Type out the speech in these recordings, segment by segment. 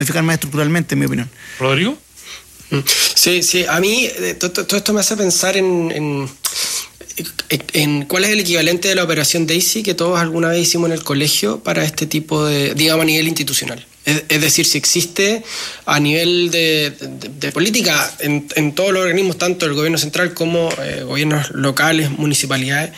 modificar más estructuralmente, en mi opinión. ¿Rodrigo? Sí, a mí todo esto me hace pensar en cuál es el equivalente de la operación Daisy que todos alguna vez hicimos en el colegio para este tipo de, digamos, a nivel institucional. Es decir, si existe a nivel de política en todos los organismos, tanto el gobierno central como gobiernos locales, municipalidades,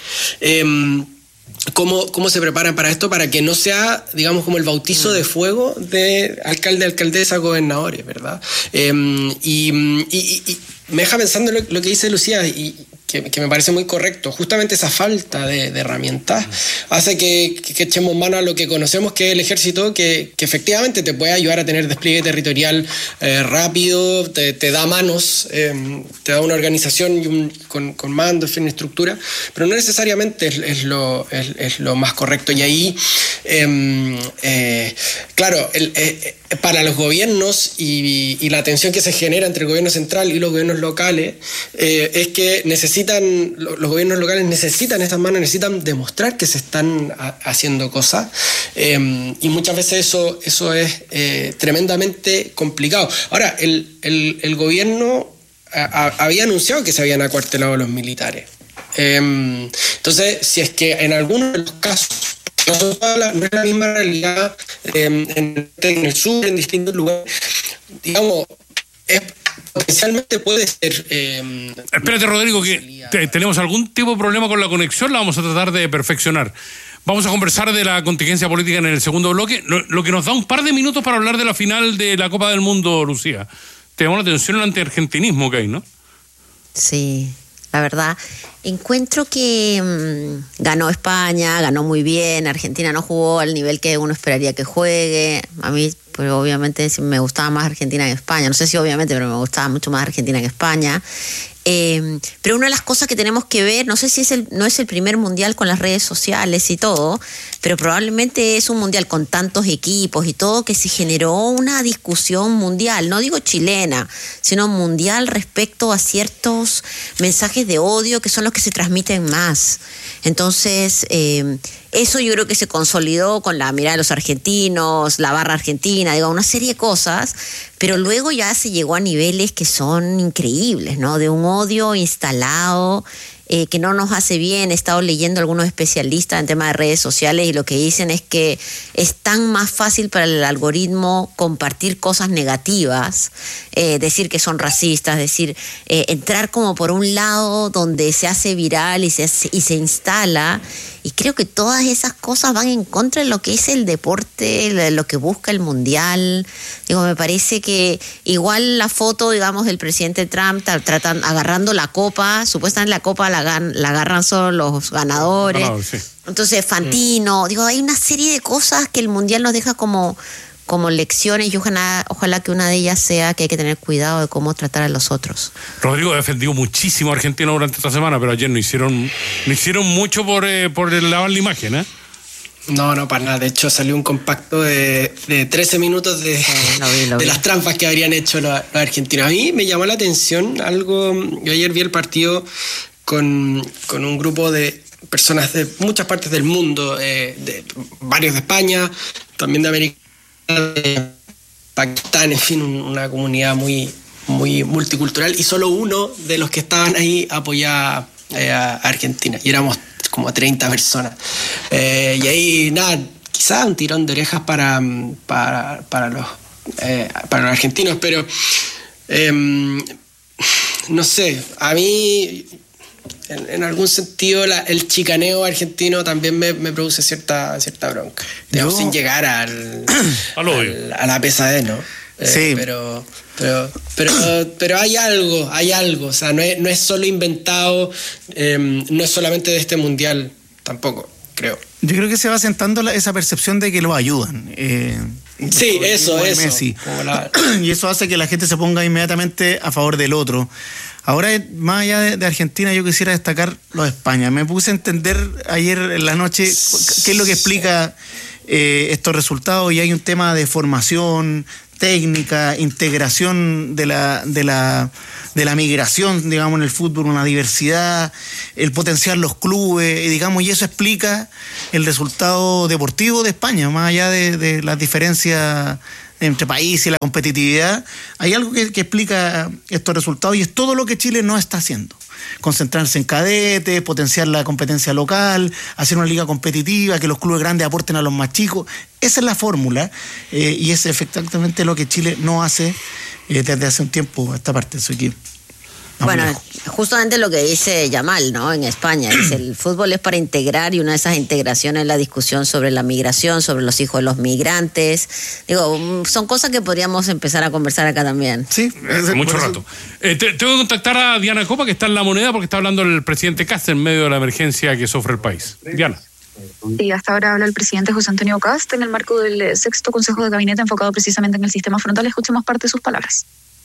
¿Cómo se preparan para esto? Para que no sea, digamos, como el bautizo de fuego de alcalde, alcaldesa, gobernadores, ¿verdad? Y me deja pensando lo que dice Lucía, y que me parece muy correcto. Justamente esa falta de herramientas hace que echemos mano a lo que conocemos, que es el ejército, que efectivamente te puede ayudar a tener despliegue territorial rápido, te da manos, te da una organización con mando, en fin, estructura, pero no necesariamente es lo más correcto. Y ahí, claro, para los gobiernos y la tensión que se genera entre el gobierno central y los gobiernos locales, es que los gobiernos locales necesitan estas manos, necesitan demostrar que se están haciendo cosas, y muchas veces eso es tremendamente complicado. Ahora, el gobierno había anunciado que se habían acuartelado los militares. Entonces, si es que en algunos de los casos no es la misma realidad en el sur, en distintos lugares, digamos, potencialmente puede ser... Espérate, Rodrigo, que tenemos algún tipo de problema con la conexión, la vamos a tratar de perfeccionar. Vamos a conversar de la contingencia política en el segundo bloque, lo que nos da un par de minutos para hablar de la final de la Copa del Mundo, Lucía. Te llamó la atención el antiargentinismo que hay, ¿no? Sí, la verdad, encuentro que ganó España, ganó muy bien, Argentina no jugó al nivel que uno esperaría que juegue. A mí, pues obviamente me gustaba más Argentina que España, no sé si obviamente, pero me gustaba mucho más Argentina que España. Pero una de las cosas que tenemos que ver, no sé si no es el primer mundial con las redes sociales y todo, pero probablemente es un mundial con tantos equipos y todo, que se generó una discusión mundial, no digo chilena, sino mundial respecto a ciertos mensajes de odio que son los que se transmiten más. Entonces, eso yo creo que se consolidó con la mirada de los argentinos, la barra argentina, digo, una serie de cosas, pero luego ya se llegó a niveles que son increíbles, ¿no? De un odio instalado que no nos hace bien. He estado leyendo algunos especialistas en temas de redes sociales y lo que dicen es que es tan más fácil para el algoritmo compartir cosas negativas, decir que son racistas, decir, entrar como por un lado donde se hace viral y se instala. Y creo que todas esas cosas van en contra de lo que es el deporte, lo que busca el mundial. Digo, me parece que igual la foto, digamos, del presidente Trump agarrando la copa, supuestamente la copa la agarran solo los ganadores. Sí. Entonces, Fantino, digo, hay una serie de cosas que el mundial nos deja como lecciones, y ojalá que una de ellas sea que hay que tener cuidado de cómo tratar a los otros. Rodrigo ha defendido muchísimo a Argentina durante esta semana, pero ayer no hicieron mucho por lavar la imagen, ¿eh? No, para nada. De hecho, salió un compacto de 13 minutos de las trampas que habrían hecho los argentinos. A mí me llamó la atención algo. Yo ayer vi el partido con un grupo de personas de muchas partes del mundo, de varios de España, también de América, de Pakistán, en fin, una comunidad muy, muy multicultural, y solo uno de los que estaban ahí apoyaba a Argentina, y éramos como 30 personas. Y ahí, nada, quizás un tirón de orejas para los argentinos, pero no sé, a mí en algún sentido el chicaneo argentino también me produce cierta bronca, digamos, sin llegar a la pesadez, ¿no? Sí. Pero hay algo, o sea, no es solo inventado, no es solamente de este mundial, tampoco, creo. Yo creo que se va sentando esa percepción de que lo ayudan. Sí, eso. Messi. Y eso hace que la gente se ponga inmediatamente a favor del otro. Ahora, más allá de Argentina, yo quisiera destacar lo de España. Me puse a entender ayer en la noche qué es lo que explica estos resultados, y hay un tema de formación técnica, integración de la migración, digamos, en el fútbol, una diversidad, el potenciar los clubes, y eso explica el resultado deportivo de España, más allá de las diferencias entre países y la competitividad, hay algo que explica estos resultados y es todo lo que Chile no está haciendo. Concentrarse en cadetes, potenciar la competencia local, hacer una liga competitiva, que los clubes grandes aporten a los más chicos. Esa es la fórmula y es efectivamente lo que Chile no hace desde hace un tiempo a esta parte de su equipo. Bueno, justamente lo que dice Yamal, ¿no? En España, dice, el fútbol es para integrar y una de esas integraciones es la discusión sobre la migración, sobre los hijos de los migrantes. Digo, son cosas que podríamos empezar a conversar acá también. Sí, mucho rato. Tengo que contactar a Diana Copa, que está en La Moneda, porque está hablando el presidente Kast en medio de la emergencia que sufre el país. Diana. Sí, hasta ahora habla el presidente José Antonio Kast en el marco del 6º Consejo de Gabinete enfocado precisamente en el sistema frontal. Escuchemos parte de sus palabras.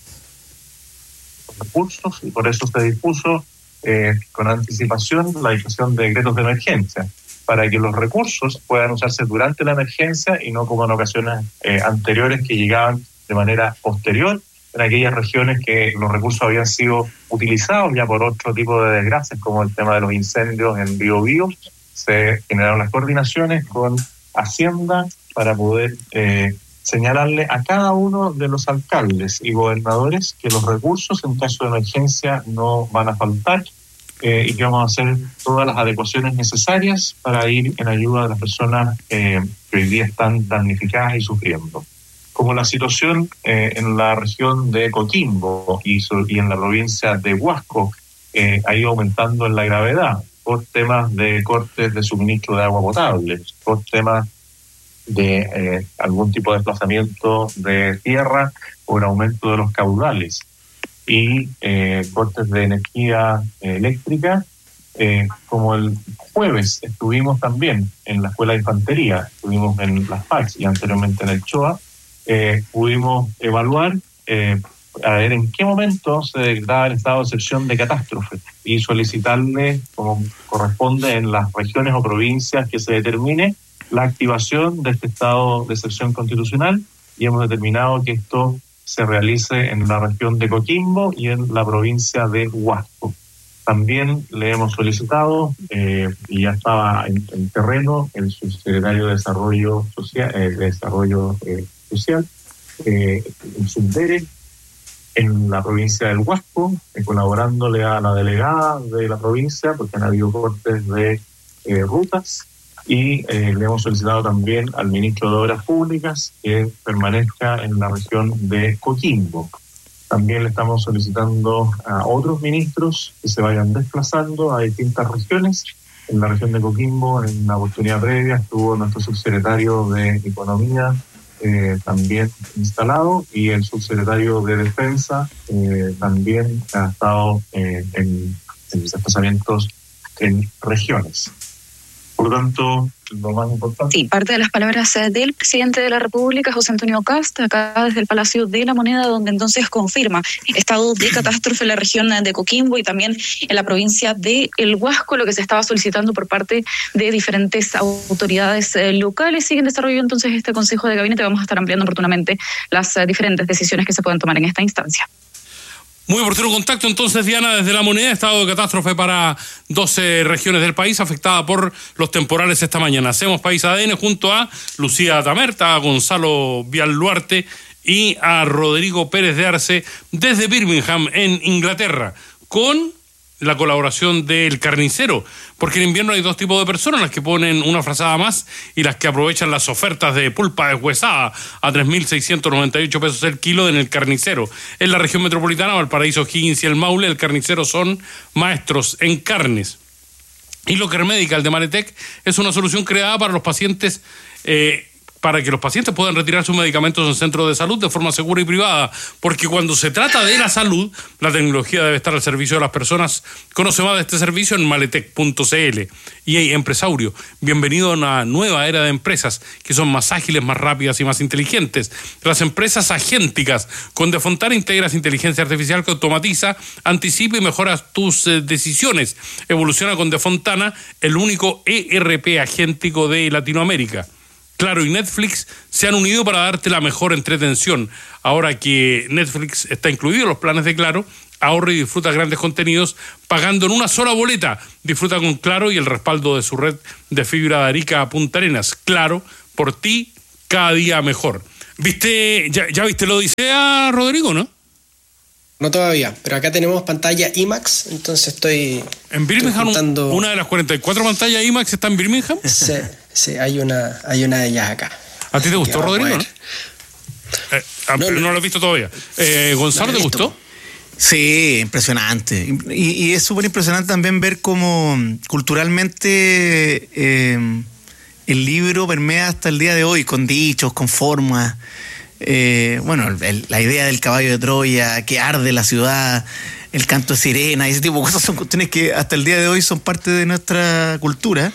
Recursos y por eso se dispuso con anticipación la discusión de decretos de emergencia para que los recursos puedan usarse durante la emergencia y no como en ocasiones anteriores que llegaban de manera posterior en aquellas regiones que los recursos habían sido utilizados ya por otro tipo de desgracias como el tema de los incendios en Biobío. Se generaron las coordinaciones con Hacienda para poder señalarle a cada uno de los alcaldes y gobernadores que los recursos en caso de emergencia no van a faltar y que vamos a hacer todas las adecuaciones necesarias para ir en ayuda de las personas que hoy día están damnificadas y sufriendo. Como la situación en la región de Coquimbo y en la provincia de Huasco ha ido aumentando en la gravedad por temas de cortes de suministro de agua potable, por temas de algún tipo de desplazamiento de tierra o el aumento de los caudales y cortes de energía eléctrica, como el jueves estuvimos también en la Escuela de Infantería, estuvimos en Las Paz y anteriormente en el CHOA, pudimos evaluar a ver en qué momento se declaraba el estado de excepción de catástrofe y solicitarle, como corresponde en las regiones o provincias que se determine, la activación de este estado de excepción constitucional y hemos determinado que esto se realice en la región de Coquimbo y en la provincia de Huasco. También le hemos solicitado, y ya estaba en terreno, el subsecretario de Desarrollo Social, el Subdere, en la provincia del Huasco, colaborándole a la delegada de la provincia, porque han habido cortes de rutas. Y le hemos solicitado también al ministro de Obras Públicas que permanezca en la región de Coquimbo. También le estamos solicitando a otros ministros que se vayan desplazando a distintas regiones. En la región de Coquimbo, en una oportunidad previa, estuvo nuestro subsecretario de Economía también instalado y el subsecretario de Defensa también ha estado en desplazamientos en regiones. Por lo tanto, lo más importante... Sí, parte de las palabras del presidente de la República, José Antonio Kast, acá desde el Palacio de la Moneda, donde entonces confirma estado de catástrofe en la región de Coquimbo y también en la provincia de El Huasco, lo que se estaba solicitando por parte de diferentes autoridades locales. Sigue en desarrollo entonces este Consejo de Gabinete. Vamos a estar ampliando oportunamente las diferentes decisiones que se pueden tomar en esta instancia. Muy oportuno contacto entonces, Diana, desde La Moneda, estado de catástrofe para 12 regiones del país afectada por los temporales esta mañana. Hacemos País ADN junto a Lucía Tamerta, a Gonzalo Vialluarte y a Rodrigo Pérez de Arce desde Birmingham, en Inglaterra, con la colaboración del carnicero, porque en invierno hay dos tipos de personas, las que ponen una frazada más y las que aprovechan las ofertas de pulpa deshuesada a 3.698 pesos el kilo en el carnicero. En la región metropolitana, Valparaíso, Higgins y el Maule, el carnicero son maestros en carnes. Y Locker Medical de Maletec es una solución creada para los pacientes, para que los pacientes puedan retirar sus medicamentos en centros de salud de forma segura y privada, porque cuando se trata de la salud, la tecnología debe estar al servicio de las personas. Conoce más de este servicio en maletec.cl. Y hey, empresario, bienvenido a una nueva era de empresas que son más ágiles, más rápidas y más inteligentes. Las empresas agénticas. Con De Fontana integras inteligencia artificial que automatiza, anticipa y mejora tus decisiones. Evoluciona con De Fontana, el único ERP agéntico de Latinoamérica. Claro y Netflix se han unido para darte la mejor entretención. Ahora que Netflix está incluido en los planes de Claro, ahorra y disfruta grandes contenidos pagando en una sola boleta. Disfruta con Claro y el respaldo de su red de fibra de Arica a Punta Arenas. Claro, por ti, cada día mejor. ¿Ya viste la Odisea, Rodrigo, no? No todavía, pero acá tenemos pantalla IMAX, entonces estoy... ¿En Birmingham una de las 44 pantallas IMAX está en Birmingham? Sí, hay una de ellas acá. ¿A ti te gustó, Rodrigo, no? No lo has visto todavía. ¿Gonzalo, te gustó? Sí, impresionante. Y es súper impresionante también ver cómo culturalmente el libro permea hasta el día de hoy, con dichos, con formas. La idea del caballo de Troya, que arde la ciudad, el canto de sirena, ese tipo de cosas son cuestiones que hasta el día de hoy son parte de nuestra cultura.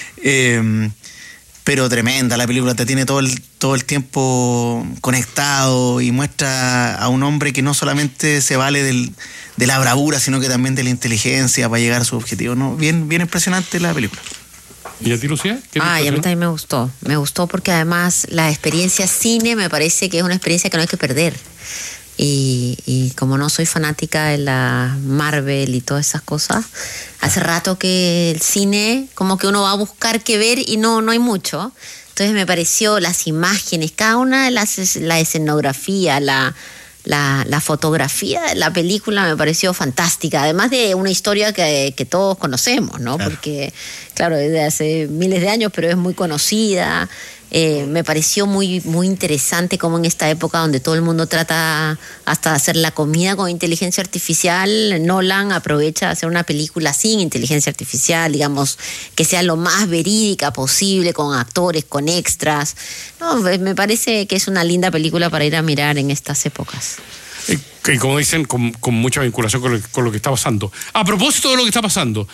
Pero tremenda la película, te tiene todo el tiempo conectado y muestra a un hombre que no solamente se vale de la bravura, sino que también de la inteligencia para llegar a su objetivo, ¿no? Bien impresionante la película. ¿Y a ti, Lucía? Y a mí también me gustó. Me gustó porque además la experiencia cine me parece que es una experiencia que no hay que perder. Y como no soy fanática de la Marvel y todas esas cosas, hace rato que el cine como que uno va a buscar qué ver y no hay mucho. Entonces me pareció las imágenes, cada una de la escenografía, la fotografía de la película me pareció fantástica, además de una historia que todos conocemos, ¿no? Claro. Porque, claro, desde hace miles de años, pero es muy conocida. Me pareció muy, muy interesante cómo en esta época donde todo el mundo trata hasta de hacer la comida con inteligencia artificial, Nolan aprovecha de hacer una película sin inteligencia artificial, digamos, que sea lo más verídica posible, con actores, con extras. No, me parece que es una linda película para ir a mirar en estas épocas. Y como dicen, con mucha vinculación con lo que está pasando. A propósito de lo que está pasando,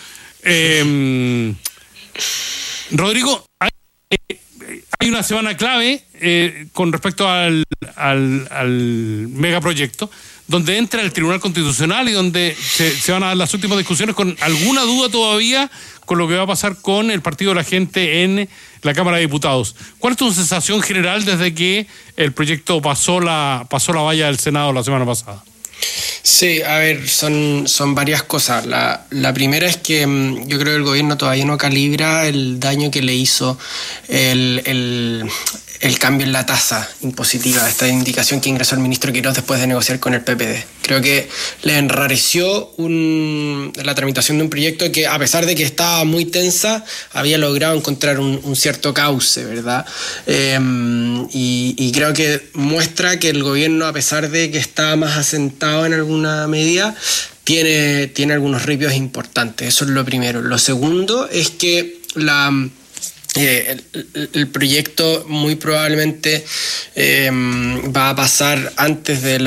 Rodrigo, hay una semana clave con respecto al megaproyecto, donde entra el Tribunal Constitucional y donde se van a dar las últimas discusiones con alguna duda todavía con lo que va a pasar con el Partido de la Gente en la Cámara de Diputados. ¿Cuál es tu sensación general desde que el proyecto pasó la valla del Senado la semana pasada? Sí, a ver, son varias cosas. La primera es que yo creo que el gobierno todavía no calibra el daño que le hizo el cambio en la tasa impositiva, esta indicación que ingresó el ministro Quirós después de negociar con el PPD. Creo que le enrareció la tramitación de un proyecto que, a pesar de que estaba muy tensa, había logrado encontrar un cierto cauce, ¿verdad? Y creo que muestra que el gobierno, a pesar de que está más asentado en alguna medida, tiene algunos ripios importantes. Eso es lo primero. Lo segundo es que el proyecto muy probablemente va a pasar antes del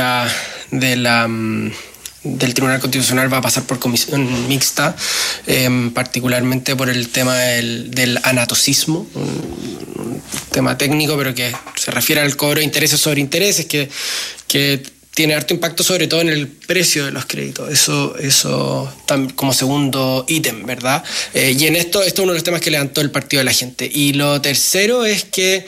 Tribunal Constitucional, va a pasar por comisión mixta, particularmente por el tema del anatocismo, un tema técnico, pero que se refiere al cobro de intereses sobre intereses, que tiene harto impacto sobre todo en el precio de los créditos. Eso como segundo ítem, ¿verdad? Y en esto es uno de los temas que levantó el Partido de la Gente. Y lo tercero es que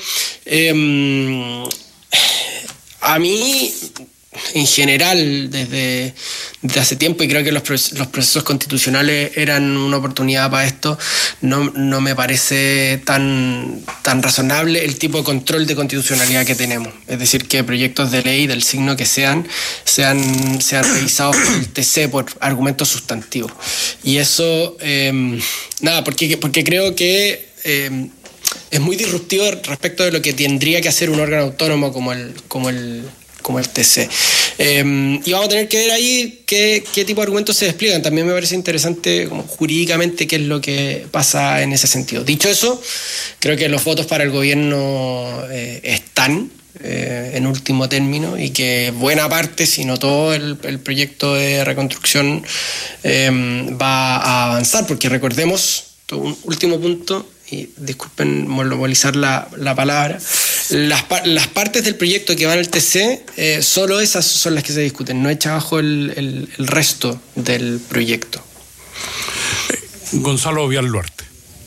a mí, en general, desde hace tiempo, y creo que los procesos constitucionales eran una oportunidad para esto, no me parece tan razonable el tipo de control de constitucionalidad que tenemos. Es decir, que proyectos de ley del signo que sean revisados por el TC por argumentos sustantivos. Y eso, porque creo que es muy disruptivo respecto de lo que tendría que hacer un órgano autónomo como el TC. Y vamos a tener que ver ahí qué tipo de argumentos se despliegan. También me parece interesante como jurídicamente qué es lo que pasa en ese sentido. Dicho eso, creo que los votos para el gobierno están en último término, y que buena parte, si no todo, el proyecto de reconstrucción va a avanzar, porque recordemos, un último punto, y disculpen monopolizar la palabra, las partes del proyecto que van al TC, solo esas son las que se discuten, no echa abajo el resto del proyecto. Gonzalo Vial-Luarte.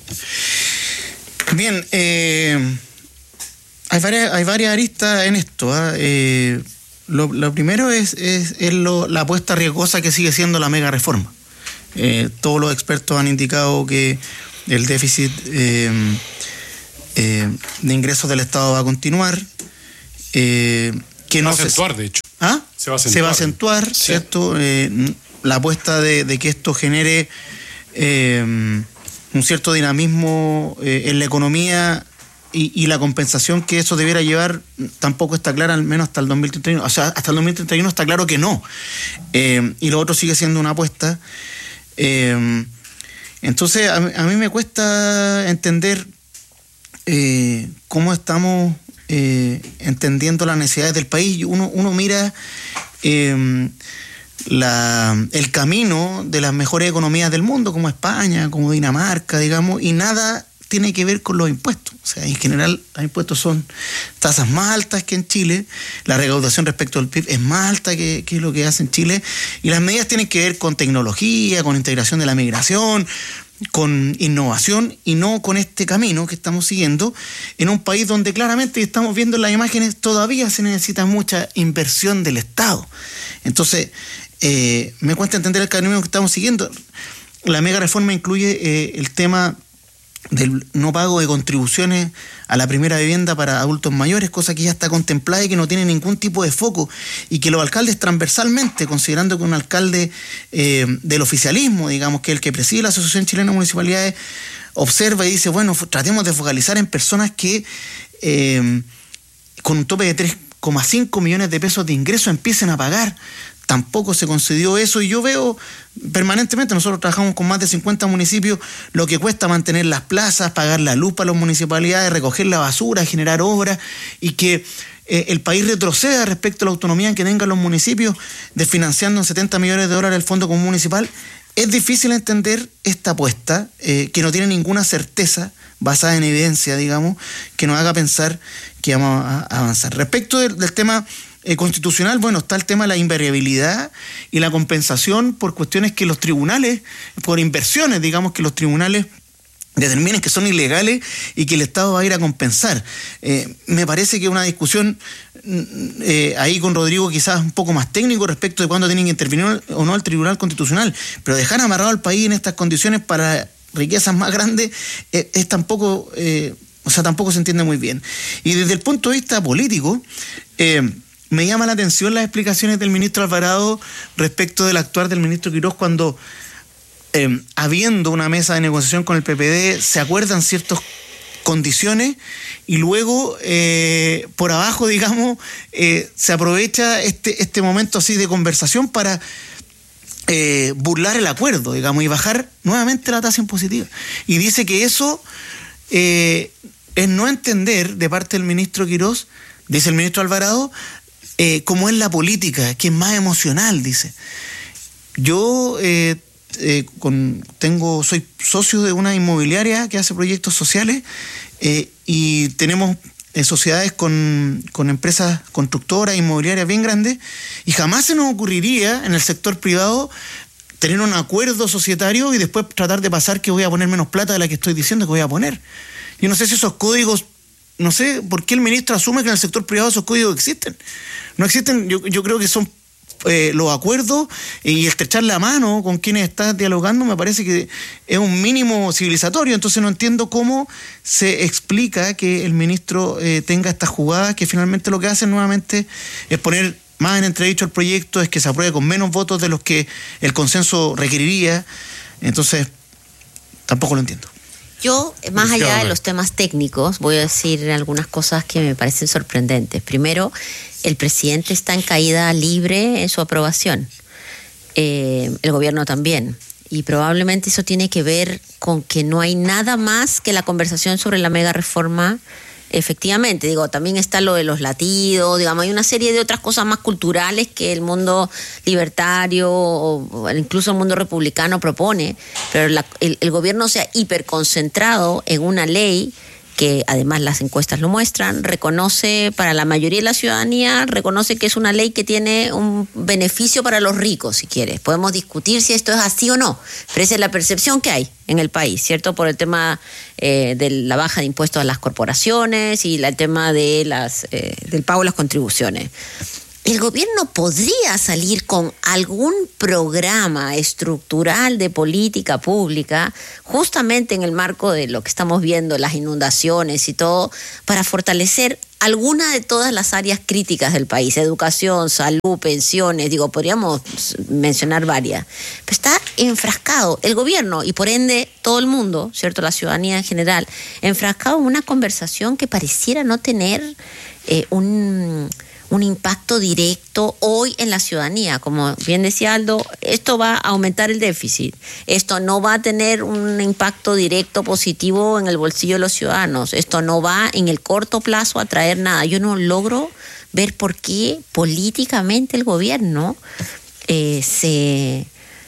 Bien, hay varias aristas en esto. Lo primero es la apuesta riesgosa que sigue siendo la mega reforma. Todos los expertos han indicado que el déficit de ingresos del Estado va a continuar, que no no se va a acentuar, de hecho. ¿Ah? Se va a acentuar, sí. ¿cierto? La apuesta de que esto genere un cierto dinamismo en la economía y la compensación que eso debiera llevar tampoco está clara, al menos hasta el 2031. O sea, hasta el 2031 está claro que no. Y lo otro sigue siendo una apuesta. Entonces, a mí me cuesta entender cómo estamos entendiendo las necesidades del país. Uno mira el camino de las mejores economías del mundo, como España, como Dinamarca, digamos, y nada tiene que ver con los impuestos. O sea, en general los impuestos son tasas más altas que en Chile, la recaudación respecto al PIB es más alta que lo que hace en Chile, y las medidas tienen que ver con tecnología, con integración de la migración, con innovación, y no con este camino que estamos siguiendo en un país donde claramente, y estamos viendo en las imágenes, todavía se necesita mucha inversión del Estado. Entonces, me cuesta entender el camino que estamos siguiendo. La mega reforma incluye el tema del no pago de contribuciones a la primera vivienda para adultos mayores, cosa que ya está contemplada y que no tiene ningún tipo de foco, y que los alcaldes transversalmente, considerando que un alcalde del oficialismo, digamos, que es el que preside la Asociación Chilena de Municipalidades, observa y dice, bueno, tratemos de focalizar en personas que con un tope de 3,5 millones de pesos de ingreso empiecen a pagar. Tampoco se concedió eso, y yo veo permanentemente, nosotros trabajamos con más de 50 municipios, lo que cuesta mantener las plazas, pagar la luz para las municipalidades, recoger la basura, generar obras, y que el país retroceda respecto a la autonomía que tengan los municipios, desfinanciando en $70 millones el Fondo Común Municipal. Es difícil entender esta apuesta, que no tiene ninguna certeza basada en evidencia, digamos, que nos haga pensar que vamos a avanzar. Respecto del tema constitucional, bueno, está el tema de la invariabilidad y la compensación por cuestiones que los tribunales, por inversiones, digamos, que los tribunales determinen que son ilegales y que el Estado va a ir a compensar. Me parece que una discusión ahí con Rodrigo quizás un poco más técnico respecto de cuándo tienen que intervenir o no el Tribunal Constitucional, pero dejar amarrado al país en estas condiciones para riquezas más grandes es tampoco, tampoco se entiende muy bien. Y desde el punto de vista político, me llama la atención las explicaciones del ministro Alvarado respecto del actuar del ministro Quirós cuando, habiendo una mesa de negociación con el PPD, se acuerdan ciertas condiciones y luego, por abajo, digamos, se aprovecha este momento así de conversación para burlar el acuerdo, digamos, y bajar nuevamente la tasa impositiva. Y dice que eso es no entender de parte del ministro Quirós, dice el ministro Alvarado, cómo es la política, que es más emocional, dice. Yo soy socio de una inmobiliaria que hace proyectos sociales y tenemos sociedades con empresas constructoras, inmobiliarias bien grandes, y jamás se nos ocurriría en el sector privado tener un acuerdo societario y después tratar de pasar que voy a poner menos plata de la que estoy diciendo que voy a poner. Yo no sé si esos códigos, no sé por qué el ministro asume que en el sector privado esos códigos existen. No existen, yo creo que son los acuerdos y estrechar la mano con quienes estás dialogando, me parece que es un mínimo civilizatorio. Entonces no entiendo cómo se explica que el ministro tenga estas jugadas que finalmente lo que hacen nuevamente es poner más en entredicho el proyecto, es que se apruebe con menos votos de los que el consenso requeriría. Entonces tampoco lo entiendo. Yo, más allá de los temas técnicos, voy a decir algunas cosas que me parecen sorprendentes. Primero, el presidente está en caída libre en su aprobación. El gobierno también. Y probablemente eso tiene que ver con que no hay nada más que la conversación sobre la mega reforma. Efectivamente, digo, también está lo de los latidos, digamos, hay una serie de otras cosas más culturales que el mundo libertario o incluso el mundo republicano propone, pero el gobierno se ha hiperconcentrado en una ley que además las encuestas lo muestran, reconoce para la mayoría de la ciudadanía, reconoce que es una ley que tiene un beneficio para los ricos, si quieres. Podemos discutir si esto es así o no, pero esa es la percepción que hay en el país, ¿cierto? Por el tema de la baja de impuestos a las corporaciones y el tema de del pago de las contribuciones. El gobierno podría salir con algún programa estructural de política pública, justamente en el marco de lo que estamos viendo, las inundaciones y todo, para fortalecer alguna de todas las áreas críticas del país, educación, salud, pensiones, podríamos mencionar varias, pero está enfrascado el gobierno y por ende todo el mundo, ¿cierto? La ciudadanía en general, enfrascado en una conversación que pareciera no tener un impacto directo hoy en la ciudadanía. Como bien decía Aldo, esto va a aumentar el déficit, esto no va a tener un impacto directo positivo en el bolsillo de los ciudadanos, esto no va en el corto plazo a traer nada. Yo no logro ver por qué políticamente el gobierno se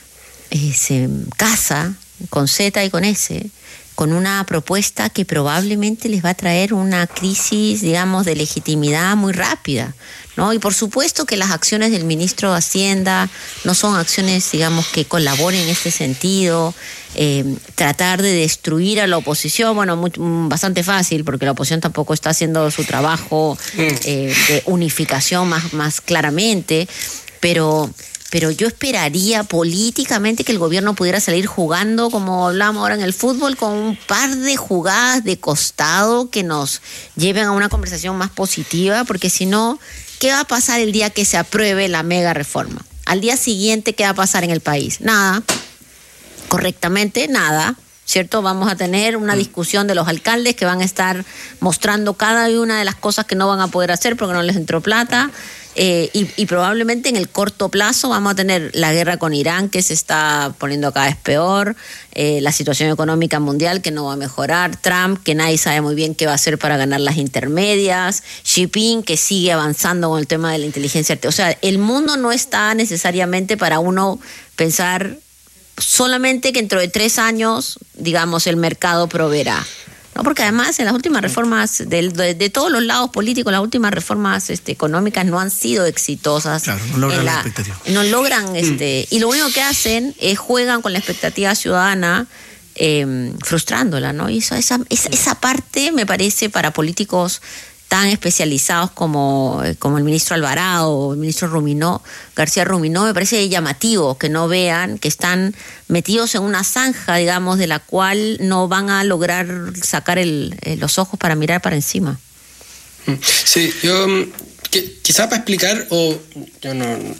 casa con Z y con S con una propuesta que probablemente les va a traer una crisis, de legitimidad muy rápida, ¿no? Y por supuesto que las acciones del ministro de Hacienda no son acciones, que colaboren en este sentido. Tratar de destruir a la oposición, bastante fácil, porque la oposición tampoco está haciendo su trabajo de unificación más claramente, pero yo esperaría políticamente que el gobierno pudiera salir jugando, como hablamos ahora en el fútbol, con un par de jugadas de costado que nos lleven a una conversación más positiva, porque si no, ¿qué va a pasar el día que se apruebe la mega reforma? Al día siguiente, ¿qué va a pasar en el país? Nada. Correctamente, nada. ¿Cierto? Vamos a tener una discusión de los alcaldes que van a estar mostrando cada una de las cosas que no van a poder hacer porque no les entró plata. Y probablemente en el corto plazo vamos a tener la guerra con Irán, que se está poniendo cada vez peor, la situación económica mundial que no va a mejorar, Trump, que nadie sabe muy bien qué va a hacer para ganar las intermedias, Xi Jinping, que sigue avanzando con el tema de la inteligencia artificial. O sea, el mundo no está necesariamente para uno pensar solamente que dentro de 3 años, el mercado proveerá. No, porque además en las últimas reformas de todos los lados políticos, las últimas reformas económicas no han sido exitosas. Claro, no logran la expectativa. No logran, y lo único que hacen es juegan con la expectativa ciudadana, frustrándola, ¿no? Y esa parte me parece para políticos tan especializados como el ministro Alvarado o el ministro García Ruminó, me parece llamativo que no vean que están metidos en una zanja, de la cual no van a lograr sacar los ojos para mirar para encima. Sí, yo quizá para explicar, yo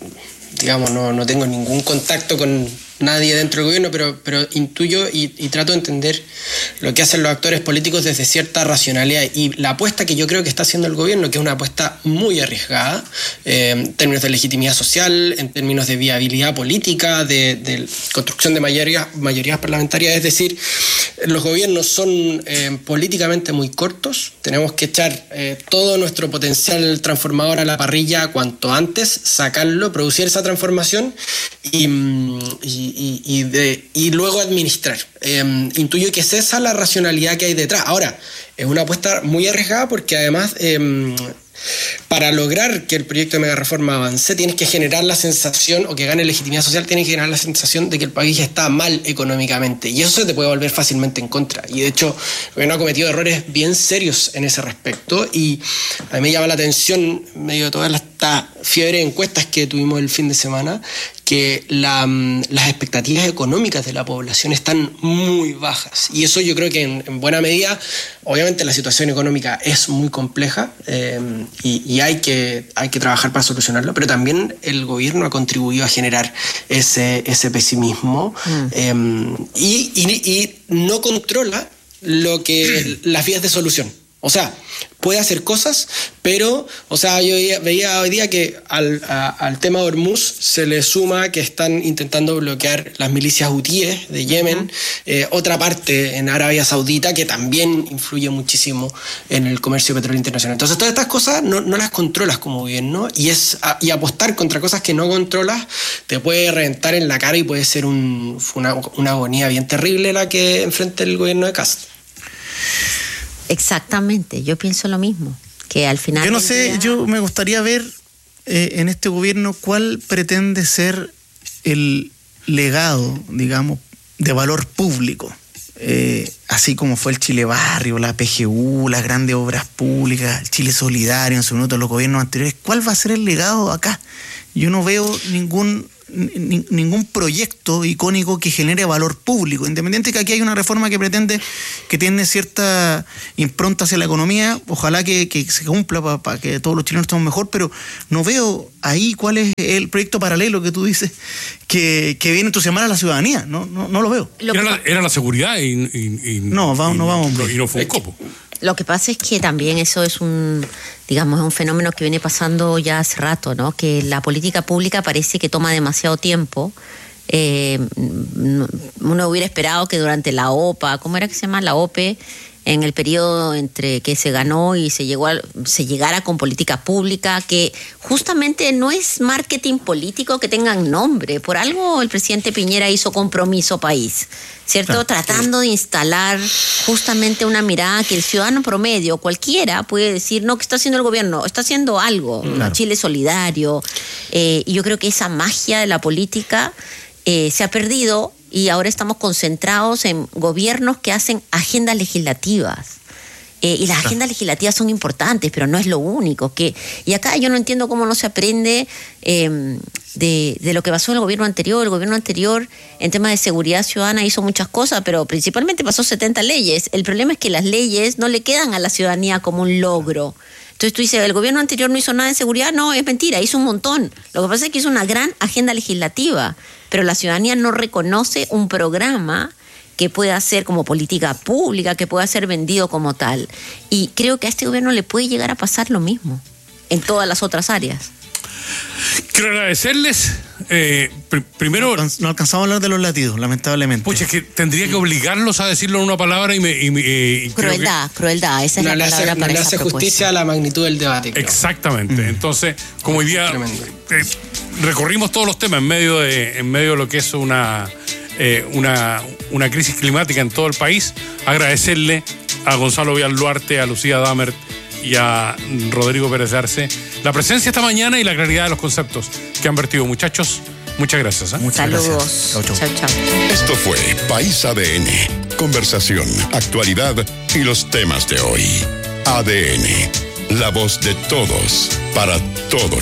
no tengo ningún contacto con nadie dentro del gobierno, pero intuyo y trato de entender lo que hacen los actores políticos desde cierta racionalidad, y la apuesta que yo creo que está haciendo el gobierno, que es una apuesta muy arriesgada en términos de legitimidad social, en términos de viabilidad política, de construcción de mayorías parlamentarias. Es decir, los gobiernos son políticamente muy cortos, tenemos que echar todo nuestro potencial transformador a la parrilla cuanto antes, sacarlo, producir esa transformación y luego administrar. Intuyo que es esa la racionalidad que hay detrás. Ahora, es una apuesta muy arriesgada porque además para lograr que el proyecto de megareforma avance tienes que generar la sensación, o que gane legitimidad social, tienes que generar la sensación de que el país está mal económicamente, y eso se te puede volver fácilmente en contra. Y de hecho, el gobierno ha cometido errores bien serios en ese respecto, y a mí me llama la atención, en medio de toda esta fiebre de encuestas que tuvimos el fin de semana, que las expectativas económicas de la población están muy bajas, y eso yo creo que en buena medida, obviamente la situación económica es muy compleja, y hay que trabajar para solucionarlo, pero también el gobierno ha contribuido a generar ese pesimismo, y no controla las vías de solución. O sea, puede hacer cosas, pero, yo veía hoy día que al tema de Hormuz se le suma que están intentando bloquear las milicias hutíes de Yemen, otra parte en Arabia Saudita que también influye muchísimo en el comercio de petróleo internacional. Entonces, todas estas cosas no las controlas como gobierno, y apostar contra cosas que no controlas te puede reventar en la cara, y puede ser una agonía bien terrible la que enfrenta el gobierno de Kast. Exactamente, yo pienso lo mismo, que al final... Yo no sé, yo me gustaría ver en este gobierno cuál pretende ser el legado, de valor público, así como fue el Chile Barrio, la PGU, las grandes obras públicas, el Chile Solidario en su minuto, los gobiernos anteriores. ¿Cuál va a ser el legado acá? Yo no veo ningún proyecto icónico que genere valor público, independiente que aquí hay una reforma que pretende, que tiene cierta impronta hacia la economía, ojalá que se cumpla para que todos los chilenos estemos mejor, pero no veo ahí cuál es el proyecto paralelo que tú dices que viene a entusiasmar a la ciudadanía, no lo veo. Era la seguridad y no vamos. Y no fue un copo. Lo que pasa es que también eso es un fenómeno que viene pasando ya hace rato, ¿no? Que la política pública parece que toma demasiado tiempo. Uno hubiera esperado que durante la OPA, ¿cómo era que se llama? La OPE, en el periodo entre que se ganó y se llegara con política pública, que justamente no es marketing político que tengan nombre. Por algo el presidente Piñera hizo Compromiso País, ¿cierto? Claro. Tratando de instalar justamente una mirada que el ciudadano promedio, cualquiera, puede decir, no, ¿qué está haciendo el gobierno? Está haciendo algo. Claro. Chile solidario. Y yo creo que esa magia de la política se ha perdido. Y ahora estamos concentrados en gobiernos que hacen agendas legislativas. Y las agendas legislativas son importantes, pero no es lo único. Y acá yo no entiendo cómo no se aprende de lo que pasó en el gobierno anterior. El gobierno anterior, en temas de seguridad ciudadana, hizo muchas cosas, pero principalmente pasó 70 leyes. El problema es que las leyes no le quedan a la ciudadanía como un logro. Entonces tú dices, el gobierno anterior no hizo nada de seguridad. No, es mentira, hizo un montón. Lo que pasa es que hizo una gran agenda legislativa, pero la ciudadanía no reconoce un programa que pueda ser como política pública, que pueda ser vendido como tal. Y creo que a este gobierno le puede llegar a pasar lo mismo en todas las otras áreas. Quiero agradecerles. Primero. No alcanzamos a hablar de los latidos, lamentablemente. Pucha, es que tendría que obligarlos a decirlo en una palabra y crueldad, esa es la palabra para esa propuesta. No le hace justicia a la magnitud del debate. Creo. Exactamente. Entonces, como hoy día recorrimos todos los temas en medio de lo que es una crisis climática en todo el país, agradecerle a Gonzalo Villalduarte, a Lucía Dammert y a Rodrigo Pérez Arce la presencia esta mañana y la claridad de los conceptos que han vertido. Muchachos, muchas gracias. Muchas Saludos. Gracias. Chau. Esto fue País ADN. Conversación, actualidad y los temas de hoy. ADN, la voz de todos, para todo